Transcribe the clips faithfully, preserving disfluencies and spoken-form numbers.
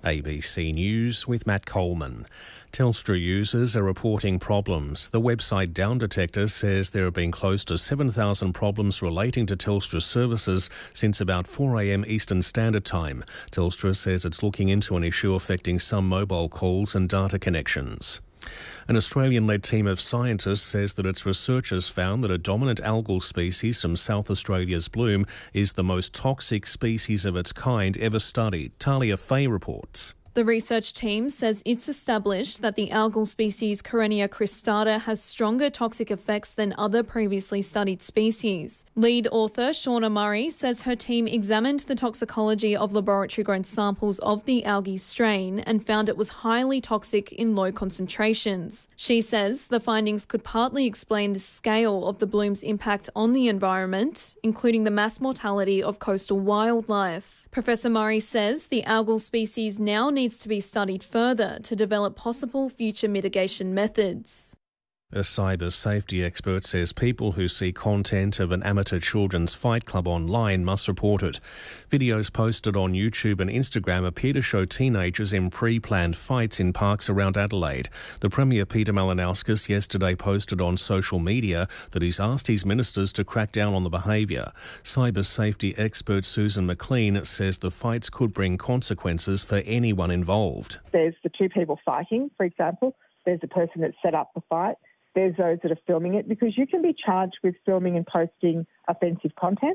A B C News with Matt Coleman. Telstra users are reporting problems. The website Down Detector says there have been close to seven thousand problems relating to Telstra services since about four a m Eastern Standard Time. Telstra says it's looking into an issue affecting some mobile calls and data connections. An Australian-led team of scientists says that its researchers found that a dominant algal species from South Australia's Bloom is the most toxic species of its kind ever studied. Talia Fay reports. The research team says it's established that the algal species Karenia cristata has stronger toxic effects than other previously studied species. Lead author Shauna Murray says her team examined the toxicology of laboratory-grown samples of the algae strain and found it was highly toxic in low concentrations. She says the findings could partly explain the scale of the bloom's impact on the environment, including the mass mortality of coastal wildlife. Professor Murray says the algal species now needs to be studied further to develop possible future mitigation methods. A cyber safety expert says people who see content of an amateur children's fight club online must report it. Videos posted on YouTube and Instagram appear to show teenagers in pre-planned fights in parks around Adelaide. The Premier Peter Malinauskas yesterday posted on social media that he's asked his ministers to crack down on the behaviour. Cyber safety expert Susan McLean says the fights could bring consequences for anyone involved. There's the two people fighting, for example. There's the person that set up the fight. There's those that are filming it, because you can be charged with filming and posting offensive content.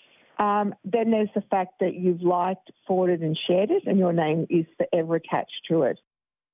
Um, then there's the fact that you've liked, forwarded and shared it, and your name is forever attached to it.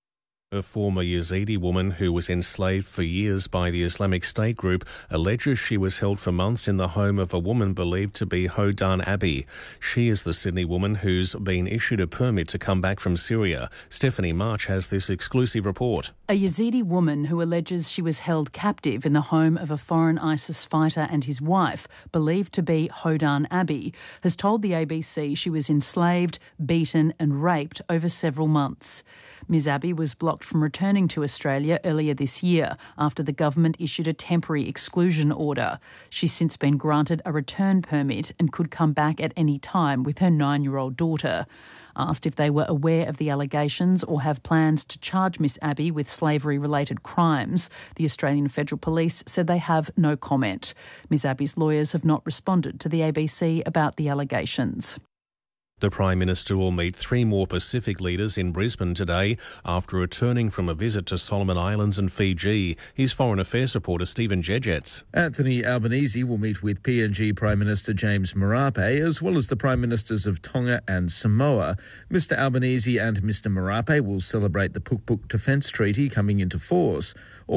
A former Yazidi woman who was enslaved for years by the Islamic State group alleges she was held for months in the home of a woman believed to be Hodan Abi. She is the Sydney woman who's been issued a permit to come back from Syria. Stephanie March has this exclusive report. A Yazidi woman who alleges she was held captive in the home of a foreign ISIS fighter and his wife, believed to be Hodan Abi, has told the A B C she was enslaved, beaten and raped over several months. Miz Abi was blocked from returning to Australia earlier this year after the government issued a temporary exclusion order. She's since been granted a return permit and could come back at any time with her nine-year-old daughter. Asked if they were aware of the allegations or have plans to charge Miss Abi with slavery-related crimes, the Australian Federal Police said they have no comment. Miss Abi's lawyers have not responded to the A B C about the allegations. The Prime Minister will meet three more Pacific leaders in Brisbane today after returning from a visit to Solomon Islands and Fiji. Here's Foreign Affairs reporter Stephen Jedgetts. Anthony Albanese will meet with P N G Prime Minister James Marape, as well as the Prime Ministers of Tonga and Samoa. Mister Albanese and Mister Marape will celebrate the Puk Puk Defence Treaty coming into force.